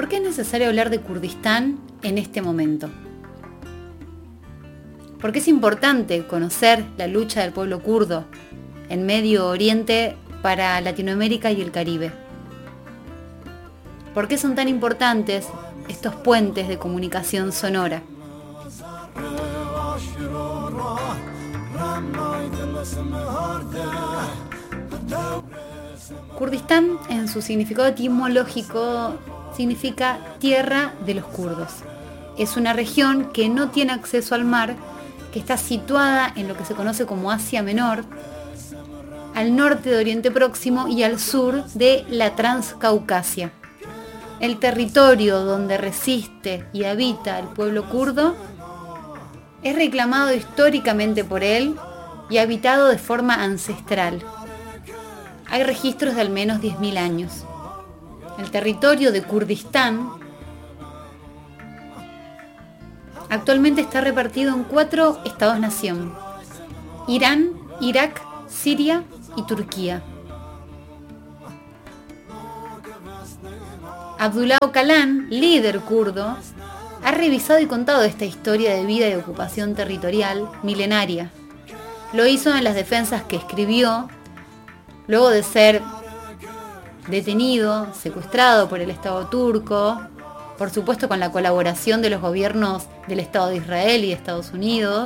¿Por qué es necesario hablar de Kurdistán en este momento? Porque es importante conocer la lucha del pueblo kurdo en Medio Oriente para Latinoamérica y el Caribe. ¿Por qué son tan importantes estos puentes de comunicación sonora? Kurdistán, en su significado etimológico, significa tierra de los kurdos. Es una región que no tiene acceso al mar, que está situada en lo que se conoce como Asia Menor, al norte de Oriente Próximo y al sur de la Transcaucasia. El territorio donde resiste y habita el pueblo kurdo es reclamado históricamente por él y habitado de forma ancestral. Hay registros de al menos 10.000 años. El territorio de Kurdistán actualmente está repartido en 4 estados-nación: Irán, Irak, Siria y Turquía. Abdullah Öcalan, líder kurdo, ha revisado y contado esta historia de vida y ocupación territorial milenaria. Lo hizo en las defensas que escribió luego de ser detenido, secuestrado por el Estado turco, por supuesto con la colaboración de los gobiernos del Estado de Israel y de Estados Unidos.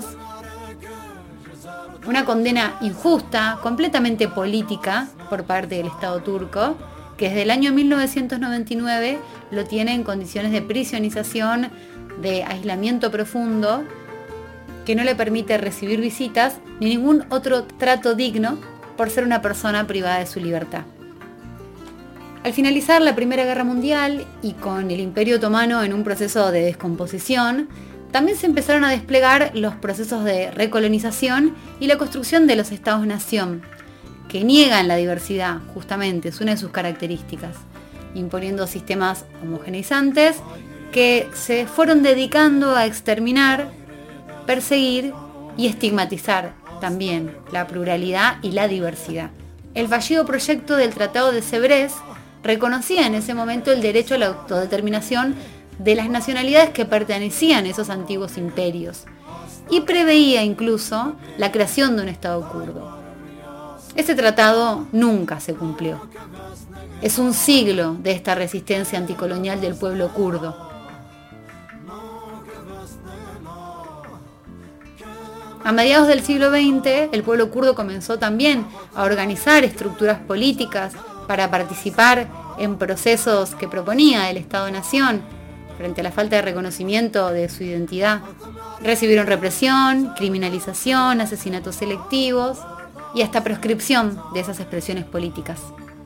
Una condena injusta, completamente política por parte del Estado turco, que desde el año 1999 lo tiene en condiciones de prisionización, de aislamiento profundo, que no le permite recibir visitas ni ningún otro trato digno por ser una persona privada de su libertad. Al finalizar la Primera Guerra Mundial y con el Imperio Otomano en un proceso de descomposición, también se empezaron a desplegar los procesos de recolonización y la construcción de los estados-nación, que niegan la diversidad, justamente, es una de sus características, imponiendo sistemas homogeneizantes que se fueron dedicando a exterminar, perseguir y estigmatizar también la pluralidad y la diversidad. El fallido proyecto del Tratado de Sèvres reconocía en ese momento el derecho a la autodeterminación de las nacionalidades que pertenecían a esos antiguos imperios y preveía incluso la creación de un Estado kurdo. Ese tratado nunca se cumplió. Es un siglo de esta resistencia anticolonial del pueblo kurdo. A mediados del siglo XX, el pueblo kurdo comenzó también a organizar estructuras políticas para participar en procesos que proponía el Estado-Nación frente a la falta de reconocimiento de su identidad. Recibieron represión, criminalización, asesinatos selectivos y hasta proscripción de esas expresiones políticas.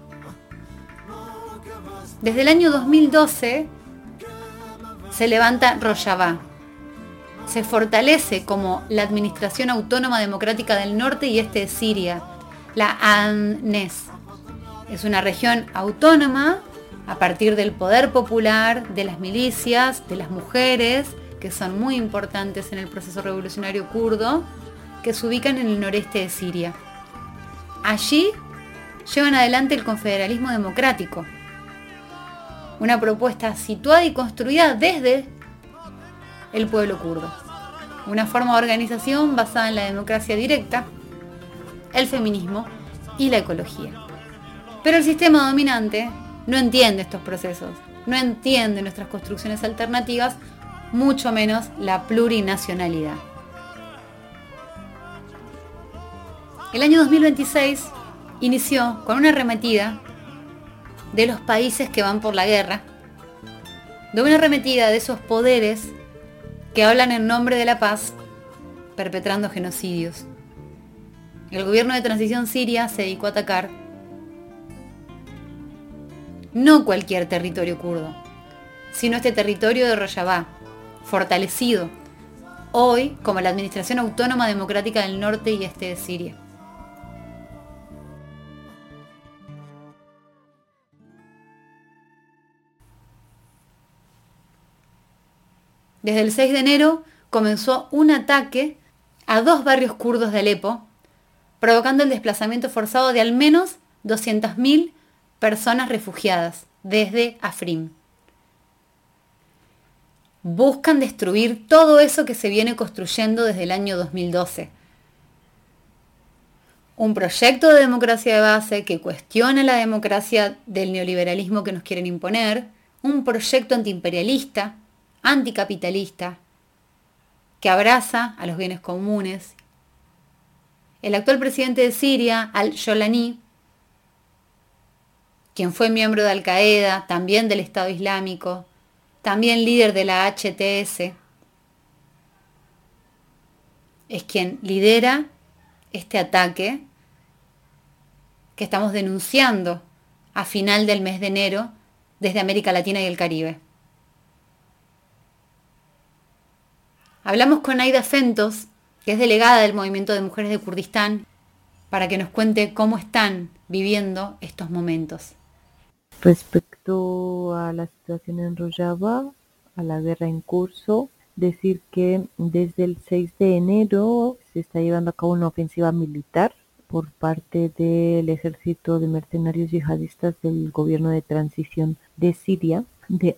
Desde el año 2012 se levanta Rojava. Se fortalece como la Administración Autónoma Democrática del Norte y Este de Siria, la ANNES. Es una región autónoma a partir del poder popular, de las milicias, de las mujeres, que son muy importantes en el proceso revolucionario kurdo, que se ubican en el noreste de Siria. Allí llevan adelante el confederalismo democrático, una propuesta situada y construida desde el pueblo kurdo. Una forma de organización basada en la democracia directa, el feminismo y la ecología. Pero el sistema dominante no entiende estos procesos, no entiende nuestras construcciones alternativas, mucho menos la plurinacionalidad. El año 2026 inició con una arremetida de los países que van por la guerra, de una arremetida de esos poderes que hablan en nombre de la paz, perpetrando genocidios. El gobierno de transición siria se dedicó a atacar no cualquier territorio kurdo, sino este territorio de Rojava, fortalecido hoy como la Administración Autónoma Democrática del Norte y Este de Siria. Desde el 6 de enero comenzó un ataque a 2 barrios kurdos de Alepo, provocando el desplazamiento forzado de al menos 200.000 personas refugiadas desde Afrin. buscan destruir todo eso que se viene construyendo desde el año 2012. Un proyecto de democracia de base que cuestiona la democracia del neoliberalismo que nos quieren imponer, un proyecto antiimperialista, anticapitalista, que abraza a los bienes comunes. El actual presidente de Siria, al-Jolani, quien fue miembro de Al-Qaeda, también del Estado Islámico, también líder de la HTS, es quien lidera este ataque que estamos denunciando a final del mes de enero desde América Latina y el Caribe. Hablamos con Aida Fentos, que es delegada del Movimiento de Mujeres de Kurdistán, para que nos cuente cómo están viviendo estos momentos. Respecto a la situación en Rojava, a la guerra en curso, decir que desde el 6 de enero se está llevando a cabo una ofensiva militar por parte del ejército de mercenarios yihadistas del gobierno de transición de Siria, de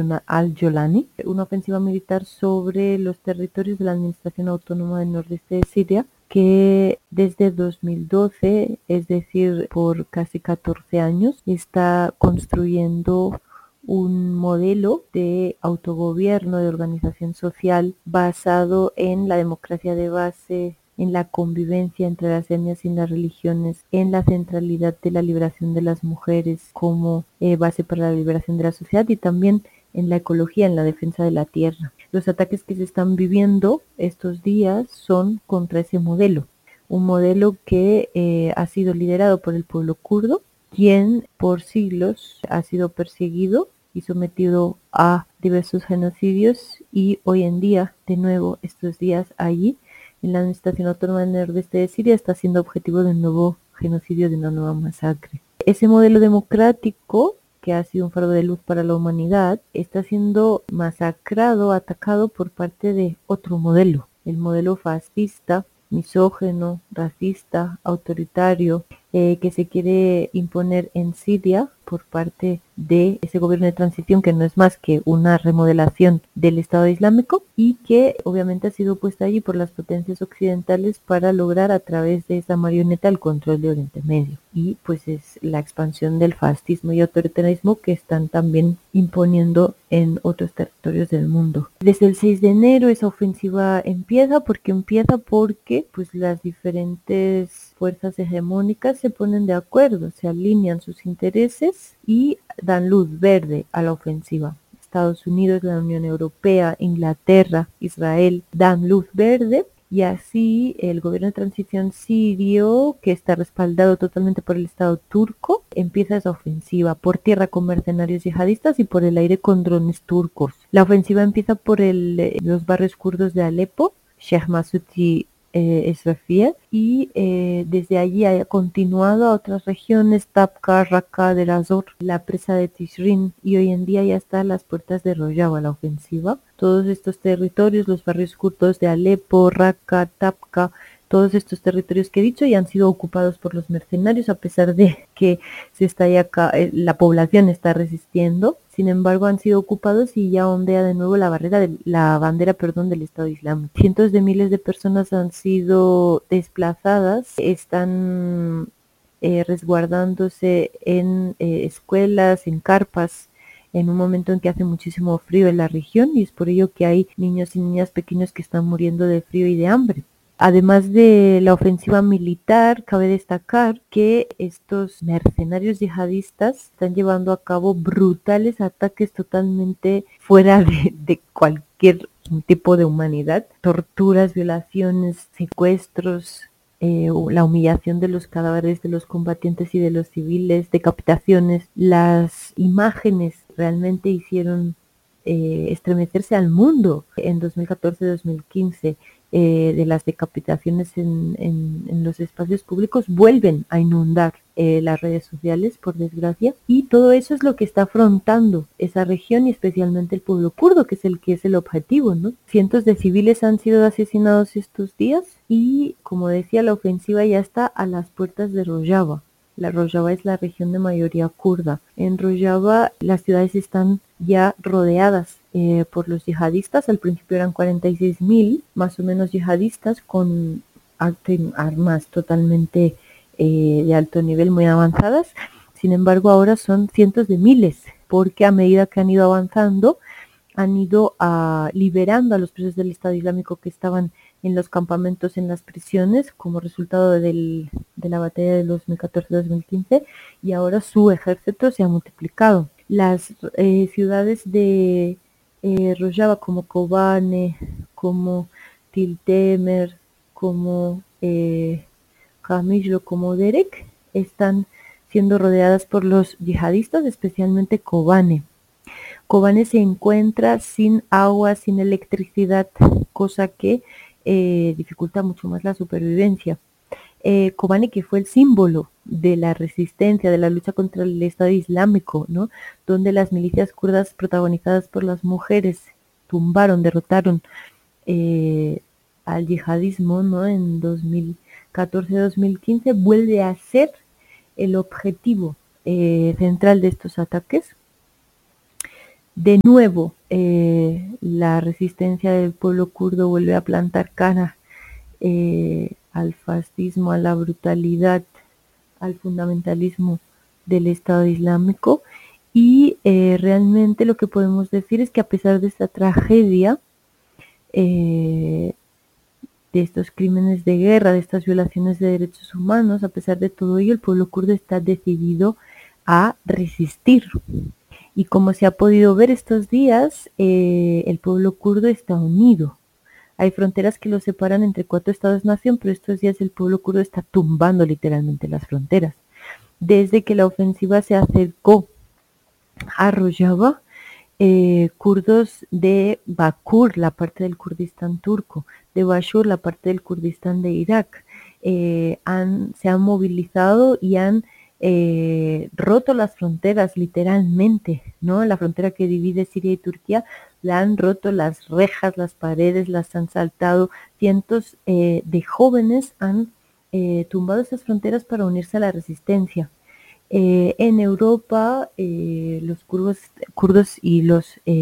al-Jolani, una ofensiva militar sobre los territorios de la Administración Autónoma del Nordeste de Siria, que desde 2012, es decir, por casi 14 años, está construyendo un modelo de autogobierno, de organización social basado en la democracia de base, en la convivencia entre las etnias y las religiones, en la centralidad de la liberación de las mujeres como base para la liberación de la sociedad y también en la ecología, en la defensa de la tierra. Los ataques que se están viviendo estos días son contra ese modelo, un modelo que ha sido liderado por el pueblo kurdo, quien por siglos ha sido perseguido y sometido a diversos genocidios y hoy en día, de nuevo, estos días allí, en la Administración Autónoma del Nordeste de Siria está siendo objetivo de un nuevo genocidio, de una nueva masacre. Ese modelo democrático, que ha sido un faro de luz para la humanidad, está siendo masacrado, atacado por parte de otro modelo, el modelo fascista, misógino, racista, autoritario, que se quiere imponer en Siria por parte de ese gobierno de transición que no es más que una remodelación del Estado Islámico y que obviamente ha sido puesta allí por las potencias occidentales para lograr a través de esa marioneta el control de Oriente Medio. Y pues es la expansión del fascismo y autoritarismo que están también imponiendo en otros territorios del mundo. Desde el 6 de enero esa ofensiva empieza porque pues las diferentes fuerzas hegemónicas se ponen de acuerdo, se alinean sus intereses y dan luz verde a la ofensiva. Estados Unidos, la Unión Europea, Inglaterra, Israel dan luz verde y así el gobierno de transición sirio, que está respaldado totalmente por el Estado turco, empieza esa ofensiva por tierra con mercenarios yihadistas y por el aire con drones turcos. La ofensiva empieza por los barrios kurdos de Alepo, Sheikh Masuti Esrafía y desde allí ha continuado a otras regiones, Tapka, Raqqa, Deir ez-Zor, la presa de Tishrin y hoy en día ya está a las puertas de Rojava la ofensiva. Todos estos territorios, los barrios kurdos de Alepo, Raqqa, Tapka, todos estos territorios que he dicho ya han sido ocupados por los mercenarios a pesar de que la población está resistiendo. Sin embargo, han sido ocupados y ya ondea de nuevo la bandera del Estado Islámico. Cientos de miles de personas han sido desplazadas, están resguardándose en escuelas, en carpas, en un momento en que hace muchísimo frío en la región y es por ello que hay niños y niñas pequeños que están muriendo de frío y de hambre. Además de la ofensiva militar, cabe destacar que estos mercenarios yihadistas están llevando a cabo brutales ataques totalmente fuera de cualquier tipo de humanidad, torturas, violaciones, secuestros, la humillación de los cadáveres de los combatientes y de los civiles, decapitaciones. Las imágenes realmente hicieron estremecerse al mundo en 2014-2015. De las decapitaciones en los espacios públicos vuelven a inundar las redes sociales, por desgracia, y todo eso es lo que está afrontando esa región y especialmente el pueblo kurdo, que es el objetivo, ¿no? Cientos de civiles han sido asesinados estos días y, como decía, la ofensiva ya está a las puertas de Rojava. La Rojava es la región de mayoría kurda. En Rojava las ciudades están ya rodeadas por los yihadistas. Al principio eran 46.000 más o menos yihadistas con armas totalmente de alto nivel, muy avanzadas. Sin embargo, ahora son cientos de miles, porque a medida que han ido avanzando, han ido liberando a los presos del Estado Islámico que estaban en los campamentos, en las prisiones, como resultado de la batalla de 2014-2015, y ahora su ejército se ha multiplicado. Las ciudades de Rojava, como Kobane, como Tiltemer, como Kamishlo, como Derek, están siendo rodeadas por los yihadistas, especialmente Kobane. Kobane se encuentra sin agua, sin electricidad, cosa que dificulta mucho más la supervivencia. Kobane, que fue el símbolo de la resistencia, de la lucha contra el Estado Islámico, ¿no? Donde las milicias kurdas protagonizadas por las mujeres tumbaron, derrotaron al yihadismo, ¿no? En 2014-2015, vuelve a ser el objetivo central de estos ataques. De nuevo, la resistencia del pueblo kurdo vuelve a plantar cara al fascismo, a la brutalidad, al fundamentalismo del Estado Islámico, y realmente lo que podemos decir es que a pesar de esta tragedia, de estos crímenes de guerra, de estas violaciones de derechos humanos, a pesar de todo ello, el pueblo kurdo está decidido a resistir. Y como se ha podido ver estos días, el pueblo kurdo está unido. Hay fronteras que lo separan entre 4 estados-nación, pero estos días el pueblo kurdo está tumbando literalmente las fronteras. Desde que la ofensiva se acercó a Rojava, kurdos de Bakur, la parte del Kurdistán turco, de Bashur, la parte del Kurdistán de Irak, se han movilizado y han roto las fronteras literalmente, ¿no? La frontera que divide Siria y Turquía, la han roto, las rejas, las paredes, las han saltado. Cientos de jóvenes han tumbado esas fronteras para unirse a la resistencia. En Europa, los kurdos y los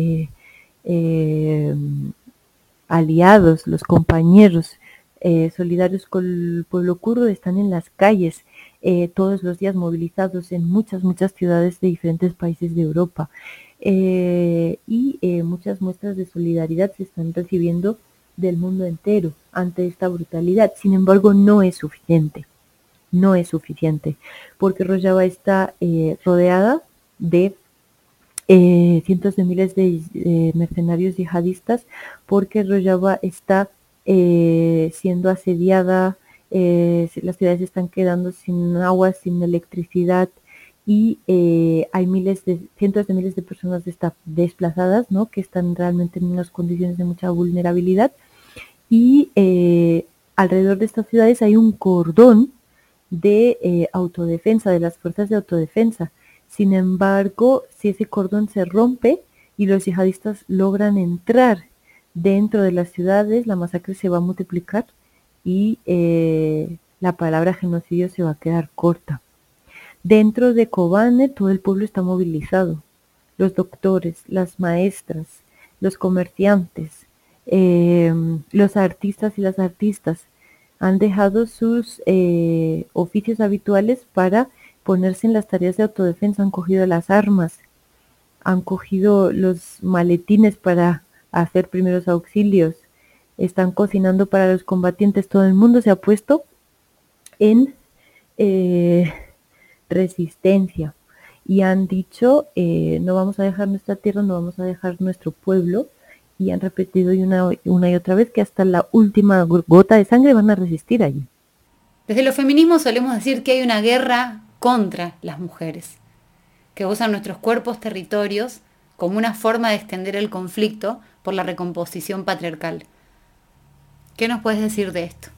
aliados, los compañeros solidarios con el pueblo kurdo están en las calles todos los días, movilizados en muchas ciudades de diferentes países de Europa, y muchas muestras de solidaridad se están recibiendo del mundo entero ante esta brutalidad. Sin embargo, no es suficiente, porque Rojava está rodeada de cientos de miles de mercenarios yihadistas, porque Rojava está siendo asediada, las ciudades están quedando sin agua, sin electricidad, y hay cientos de miles de personas desplazadas, ¿no? Que están realmente en unas condiciones de mucha vulnerabilidad, y alrededor de estas ciudades hay un cordón de autodefensa, de las fuerzas de autodefensa. Sin embargo, si ese cordón se rompe y los yihadistas logran entrar dentro de las ciudades, la masacre se va a multiplicar y la palabra genocidio se va a quedar corta. Dentro de Kobane todo el pueblo está movilizado, los doctores, las maestras, los comerciantes, los artistas y las artistas han dejado sus oficios habituales para ponerse en las tareas de autodefensa, han cogido las armas, han cogido los maletines para hacer primeros auxilios, están cocinando para los combatientes. Todo el mundo se ha puesto en resistencia y han dicho no vamos a dejar nuestra tierra, no vamos a dejar nuestro pueblo, y han repetido una y otra vez que hasta la última gota de sangre van a resistir allí. Desde los feminismos solemos decir que hay una guerra contra las mujeres, que usan nuestros cuerpos, territorios, como una forma de extender el conflicto por la recomposición patriarcal. ¿Qué nos puedes decir de esto?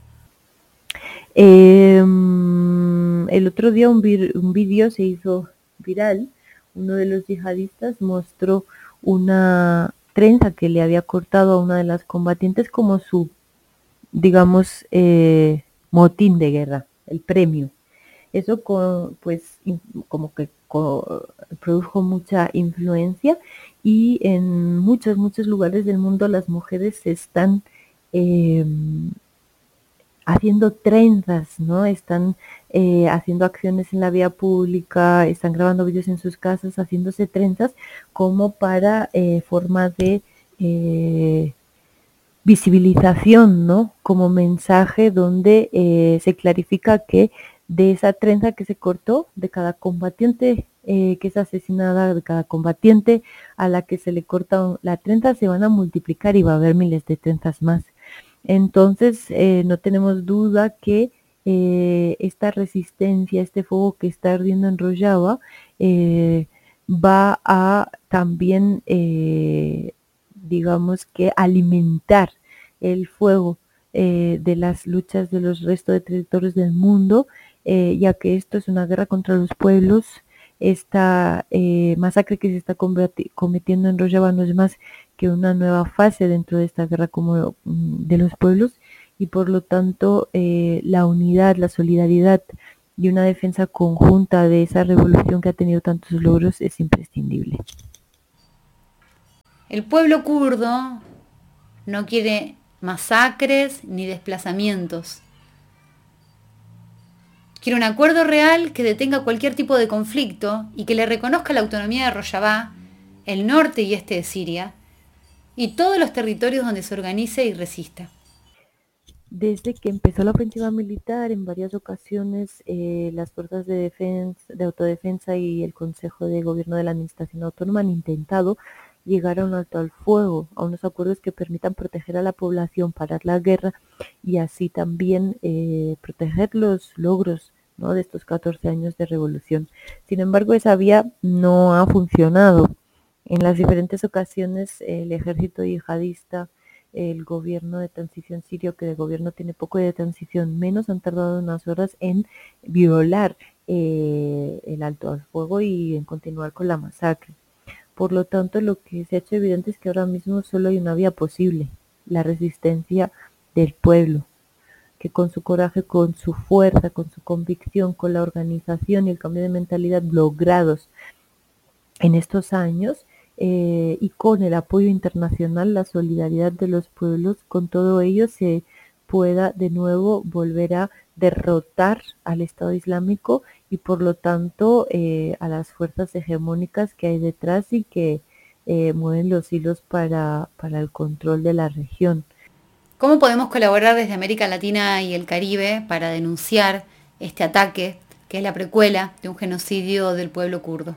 El otro día un vídeo se hizo viral. Uno de los yihadistas mostró una trenza que le había cortado a una de las combatientes como su, digamos, motín de guerra, el premio. Eso como que produjo mucha influencia y en muchos lugares del mundo las mujeres se están eh, haciendo trenzas, ¿no? Están haciendo acciones en la vía pública, están grabando vídeos en sus casas, haciéndose trenzas como para forma de eh, visibilización, ¿no? Como mensaje donde se clarifica que de esa trenza que se cortó, de cada combatiente que es asesinada, de cada combatiente a la que se le corta la trenza, se van a multiplicar y va a haber miles de trenzas más. Entonces, no tenemos duda que esta resistencia, este fuego que está ardiendo en Rojava, va a también, digamos que, alimentar el fuego de las luchas de los restos de territorios del mundo, ya que esto es una guerra contra los pueblos. Esta masacre que se está cometiendo en Rojava no es más que una nueva fase dentro de esta guerra como de los pueblos y por lo tanto la unidad, la solidaridad y una defensa conjunta de esa revolución que ha tenido tantos logros es imprescindible. El pueblo kurdo no quiere masacres ni desplazamientos. Quiere un acuerdo real que detenga cualquier tipo de conflicto y que le reconozca la autonomía de Rojava, el norte y este de Siria, y todos los territorios donde se organice y resista. Desde que empezó la ofensiva militar, en varias ocasiones las fuerzas de autodefensa y el Consejo de Gobierno de la Administración Autónoma han intentado llegar a un alto al fuego, a unos acuerdos que permitan proteger a la población, parar la guerra y así también proteger los logros, ¿no?, de estos 14 años de revolución. Sin embargo, esa vía no ha funcionado. En las diferentes ocasiones el ejército yihadista, el gobierno de transición sirio, que de gobierno tiene poco y de transición menos, han tardado unas horas en violar el alto al fuego y en continuar con la masacre. Por lo tanto, lo que se ha hecho evidente es que ahora mismo solo hay una vía posible, la resistencia del pueblo, que con su coraje, con su fuerza, con su convicción, con la organización y el cambio de mentalidad logrados en estos años, y con el apoyo internacional, la solidaridad de los pueblos, con todo ello se pueda de nuevo volver a derrotar al Estado Islámico y por lo tanto a las fuerzas hegemónicas que hay detrás y que mueven los hilos para el control de la región. ¿Cómo podemos colaborar desde América Latina y el Caribe para denunciar este ataque, que es la precuela de un genocidio del pueblo kurdo?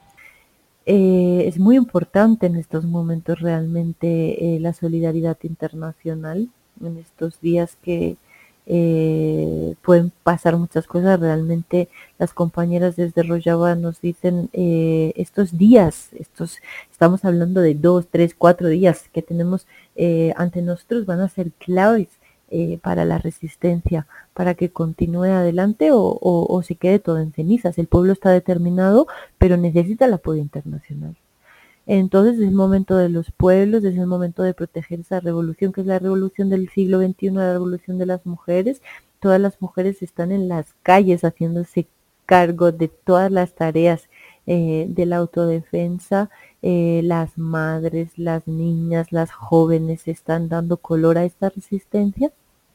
Es muy importante en estos momentos realmente la solidaridad internacional, en estos días que pueden pasar muchas cosas. Realmente las compañeras desde Rojava nos dicen estos días, estamos hablando de 2, 3, 4 días que tenemos ante nosotros van a ser claves para la resistencia, para que continúe adelante o se quede todo en cenizas. El pueblo está determinado, pero necesita el apoyo internacional. Entonces es el momento de los pueblos, es el momento de proteger esa revolución, que es la revolución del siglo XXI, la revolución de las mujeres. Todas las mujeres están en las calles haciéndose cargo de todas las tareas de la autodefensa. Las madres, las niñas, las jóvenes están dando color a esta resistencia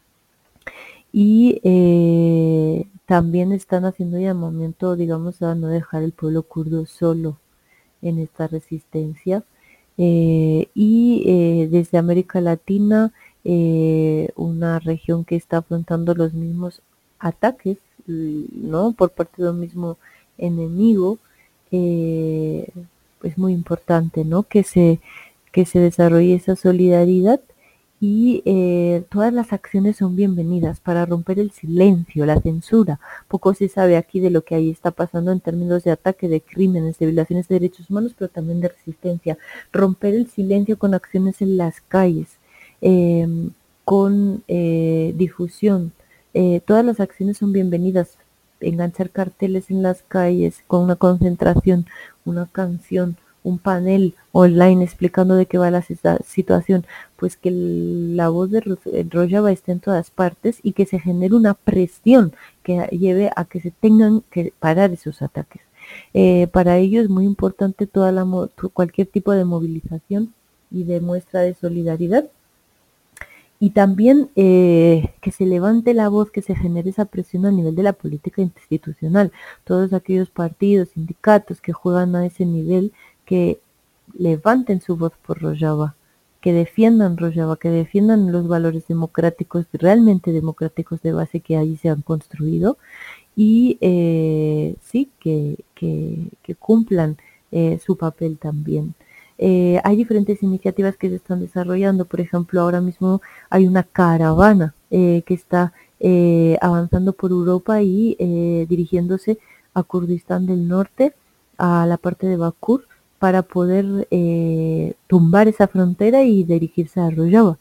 y también están haciendo llamamiento, digamos, a no dejar el pueblo kurdo solo en esta resistencia. Desde América Latina, una región que está afrontando los mismos ataques, ¿no?, por parte de un mismo enemigo, es muy importante, ¿no?, que se desarrolle esa solidaridad y todas las acciones son bienvenidas para romper el silencio, la censura. Poco se sabe aquí de lo que ahí está pasando en términos de ataque, de crímenes, de violaciones de derechos humanos, pero también de resistencia. Romper el silencio con acciones en las calles, eh, con difusión. Todas las acciones son bienvenidas. Enganchar carteles en las calles con una concentración, una canción, un panel online explicando de qué va la situación, pues que la voz de Rojava esté en todas partes y que se genere una presión que lleve a que se tengan que parar esos ataques. Para ello es muy importante cualquier tipo de movilización y de muestra de solidaridad. Y también que se levante la voz, que se genere esa presión a nivel de la política institucional. Todos aquellos partidos, sindicatos que juegan a ese nivel, que levanten su voz por Rojava, que defiendan Rojava, que defiendan los valores democráticos, realmente democráticos de base que allí se han construido y sí, que cumplan su papel también. Hay diferentes iniciativas que se están desarrollando, por ejemplo, ahora mismo hay una caravana que está avanzando por Europa y dirigiéndose a Kurdistán del Norte, a la parte de Bakú, para poder tumbar esa frontera y dirigirse a Rojava.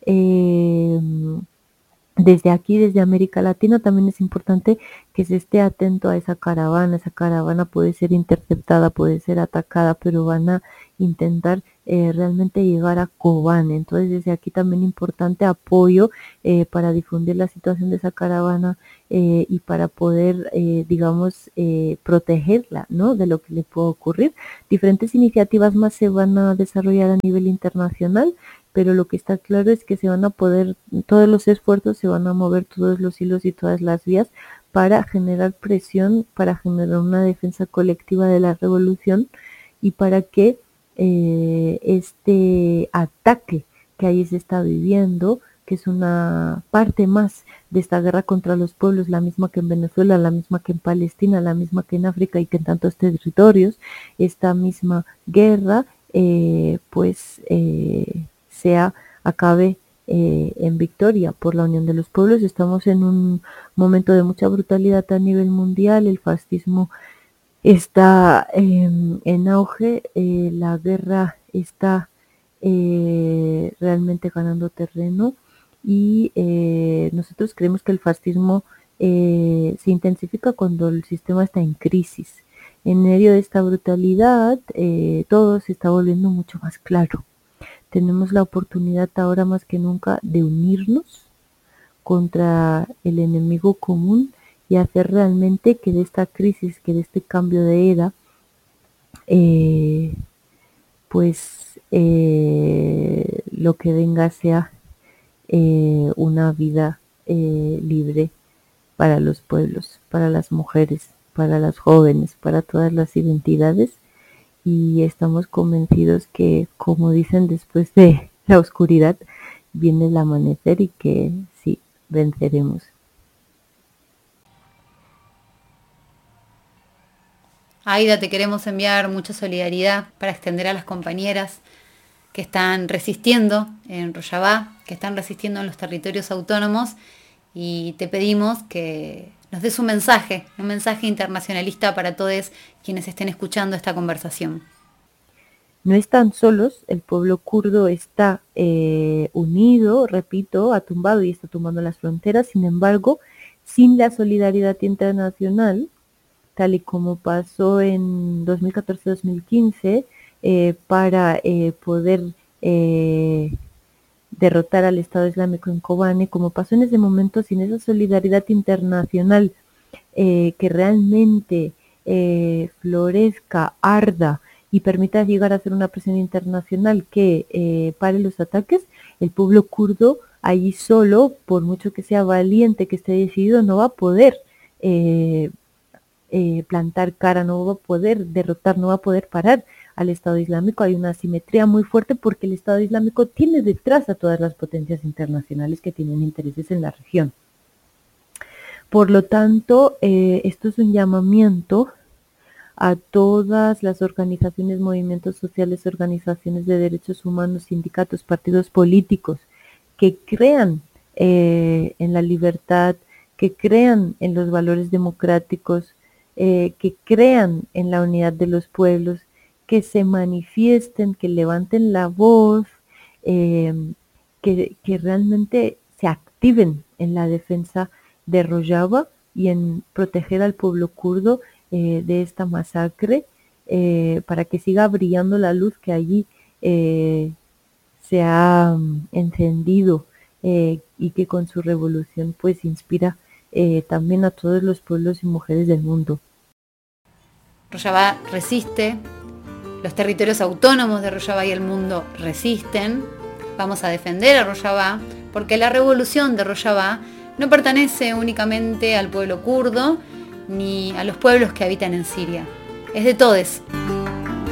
Desde aquí, desde América Latina, también es importante que se esté atento a esa caravana. Esa caravana puede ser interceptada, puede ser atacada, pero van a intentar realmente llegar a Kobane. Entonces, desde aquí también importante apoyo para difundir la situación de esa caravana y para poder, digamos, protegerla, ¿no?, de lo que le pueda ocurrir. Diferentes iniciativas más se van a desarrollar a nivel internacional, pero lo que está claro es que se van a poder, todos los esfuerzos se van a mover, todos los hilos y todas las vías para generar presión, para generar una defensa colectiva de la revolución y para que este ataque que ahí se está viviendo, que es una parte más de esta guerra contra los pueblos, la misma que en Venezuela, la misma que en Palestina, la misma que en África y que en tantos territorios, esta misma guerra, acabe en victoria por la unión de los pueblos. Estamos en un momento de mucha brutalidad a nivel mundial, el fascismo está en auge, la guerra está realmente ganando terreno y nosotros creemos que el fascismo se intensifica cuando el sistema está en crisis. En medio de esta brutalidad todo se está volviendo mucho más claro. Tenemos la oportunidad ahora más que nunca de unirnos contra el enemigo común y hacer realmente que de esta crisis, que de este cambio de era, lo que venga sea una vida libre para los pueblos, para las mujeres, para las jóvenes, para todas las identidades. Y estamos convencidos que, como dicen, después de la oscuridad viene el amanecer y que sí, venceremos. Aida, te queremos enviar mucha solidaridad para extender a las compañeras que están resistiendo en Rojava, que están resistiendo en los territorios autónomos, y te pedimos que nos des un mensaje internacionalista para todos quienes estén escuchando esta conversación. No están solos, el pueblo kurdo está unido, repito, ha tumbado y está tumbando las fronteras. Sin embargo, sin la solidaridad internacional, tal y como pasó en 2014-2015, para poder derrotar al Estado Islámico en Kobane, como pasó en ese momento, sin esa solidaridad internacional que realmente florezca, arda y permita llegar a hacer una presión internacional que pare los ataques, el pueblo kurdo allí solo, por mucho que sea valiente, que esté decidido, no va a poder plantar cara, no va a poder derrotar, no va a poder parar al Estado Islámico. Hay una asimetría muy fuerte porque el Estado Islámico tiene detrás a todas las potencias internacionales que tienen intereses en la región. Por lo tanto, esto es un llamamiento a todas las organizaciones, movimientos sociales, organizaciones de derechos humanos, sindicatos, partidos políticos que crean en la libertad, que crean en los valores democráticos, que crean en la unidad de los pueblos, que se manifiesten, que levanten la voz, que realmente se activen en la defensa de Rojava y en proteger al pueblo kurdo de esta masacre, para que siga brillando la luz que allí se ha encendido y que con su revolución pues inspira también a todos los pueblos y mujeres del mundo. Rojava resiste, los territorios autónomos de Rojava y el mundo resisten. Vamos a defender a Rojava porque la revolución de Rojava no pertenece únicamente al pueblo kurdo ni a los pueblos que habitan en Siria. Es de todos.